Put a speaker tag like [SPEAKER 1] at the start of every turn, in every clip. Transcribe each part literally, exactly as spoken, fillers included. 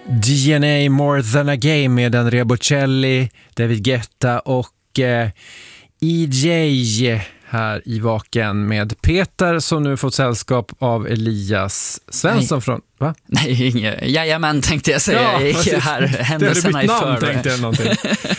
[SPEAKER 1] D N A More Than a Game med Andrea Bocelli, David Guetta och eh, E J här i Vaken med Peter som nu fått sällskap av Elias Svensson. Nej. Från... Va?
[SPEAKER 2] Nej, inget. Jajamän tänkte jag säga.
[SPEAKER 1] Ja,
[SPEAKER 2] jag gick här händelserna i förr.
[SPEAKER 1] Tänkte jag någonting.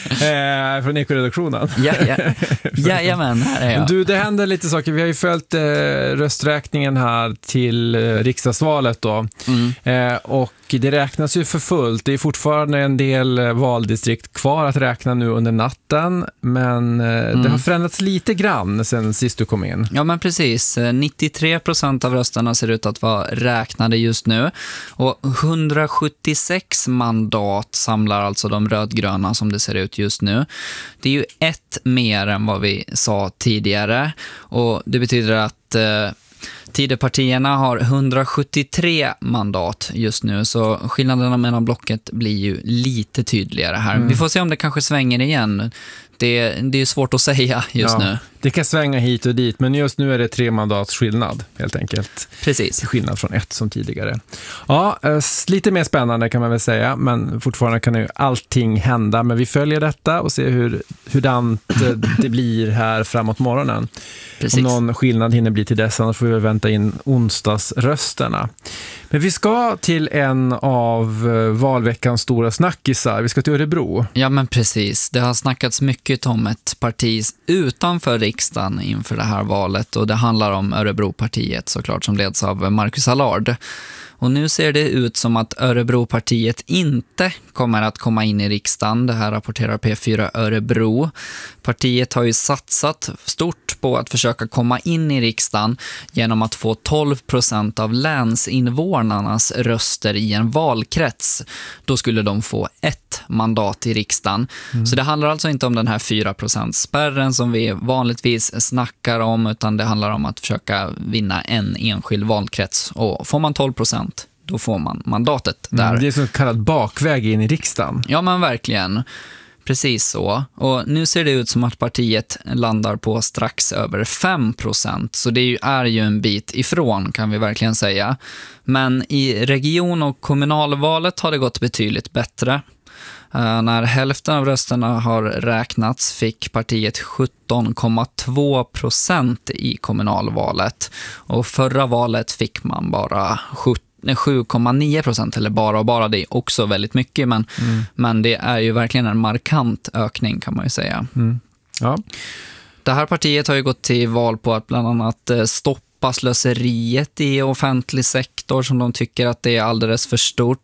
[SPEAKER 1] eh, från Ekoredaktionen.
[SPEAKER 2] Ja, ja. Jajamän, här är jag.
[SPEAKER 1] Du, det händer lite saker. Vi har ju följt eh, rösträkningen här till eh, riksdagsvalet då. Mm. Eh, och det räknas ju för fullt. Det är fortfarande en del eh, valdistrikt kvar att räkna nu under natten. Men eh, mm. det har förändrats lite grann sen sist du kom in.
[SPEAKER 2] Ja, men precis. nittiotre procent av rösterna ser ut att vara räknade just nu. Och hundrasjuttiosex mandat samlar alltså de rödgröna som det ser ut just nu. Det är ju ett mer än vad vi sa tidigare. Och det betyder att eh, Tidöpartierna har hundrasjuttiotre mandat just nu, så skillnaderna mellan blocket blir ju lite tydligare här. Mm. Vi får se om det kanske svänger igen. Det, det är svårt att säga just ja, nu.
[SPEAKER 1] Det kan svänga hit och dit, men just nu är det tre mandats skillnad helt enkelt.
[SPEAKER 2] Precis.
[SPEAKER 1] Skillnad från ett som tidigare. Ja, lite mer spännande kan man väl säga, men fortfarande kan ju allting hända. Men vi följer detta och ser hur, hurdant det blir här framåt morgonen. Precis. Om någon skillnad hinner bli till dess, så får vi vänta in onsdagsrösterna. Men vi ska till en av valveckans stora snackisar. Vi ska till Örebro.
[SPEAKER 2] Ja, men precis. Det har snackats mycket om ett parti utanför riksdagen inför det här valet. Och det handlar om Örebropartiet såklart, som leds av Marcus Allard. Och nu ser det ut som att Örebropartiet inte kommer att komma in i riksdagen. Det här rapporterar P fyra Örebro. Partiet har ju satsat stort på att försöka komma in i riksdagen genom att få tolv procent av länsinvånarnas röster i en valkrets. Då skulle de få ett mandat i riksdagen. Mm. Så det handlar alltså inte om den här fyra procent-spärren som vi vanligtvis snackar om, utan det handlar om att försöka vinna en enskild valkrets. Och får man tolv procent, då får man mandatet där.
[SPEAKER 1] Mm, det är så kallad bakväg in i riksdagen.
[SPEAKER 2] Ja, men verkligen. Precis så. Och nu ser det ut som att partiet landar på strax över fem procent. Så det är ju en bit ifrån, kan vi verkligen säga. Men i region- och kommunalvalet har det gått betydligt bättre. Uh, när hälften av rösterna har räknats fick partiet sjutton komma två procent i kommunalvalet. Och förra valet fick man bara sju komma nio procent, eller bara och bara, det är också väldigt mycket, men, mm. men det är ju verkligen en markant ökning, kan man ju säga. Mm. Ja. Det här partiet har ju gått till val på att bland annat stoppa slöseriet i offentlig sektor, som de tycker att det är alldeles för stort.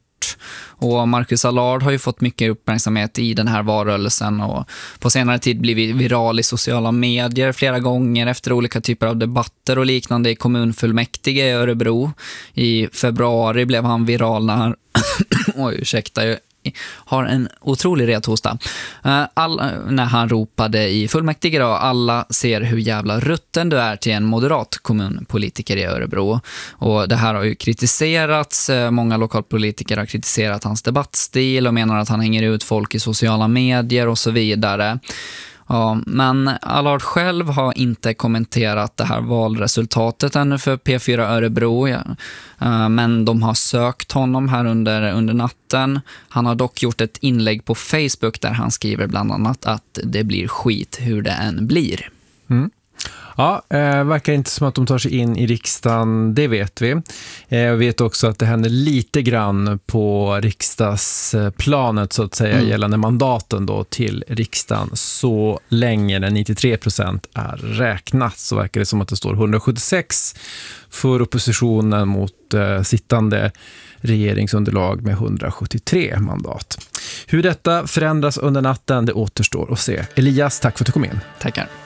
[SPEAKER 2] Och Marcus Allard har ju fått mycket uppmärksamhet i den här valrörelsen och på senare tid blivit viral i sociala medier flera gånger efter olika typer av debatter och liknande i kommunfullmäktige i Örebro. I februari blev han viral när han oj, ursäkta, jag har en otrolig rethosta. All, när han ropade i fullmäktige då, alla ser hur jävla rutten du är, till en moderat kommunpolitiker i Örebro. Och det här har ju kritiserats. Många lokalpolitiker har kritiserat hans debattstil och menar att han hänger ut folk i sociala medier och så vidare. Ja, men Allard själv har inte kommenterat det här valresultatet ännu för P fyra Örebro. Ja. Uh, men de har sökt honom här under, under natten. Han har dock gjort ett inlägg på Facebook där han skriver bland annat att det blir skit hur det än blir.
[SPEAKER 1] Mm. Ja, eh, verkar inte som att de tar sig in i riksdagen, det vet vi. Eh, jag vet också att det händer lite grann på riksdagsplanet så att säga, mm. gällande mandaten då till riksdagen. Så länge när nittiotre procent är räknat så verkar det som att det står hundrasjuttiosex för oppositionen mot eh, sittande regeringsunderlag med hundrasjuttiotre mandat. Hur detta förändras under natten, det återstår att se. Elias, tack för att du kom in.
[SPEAKER 2] Tackar.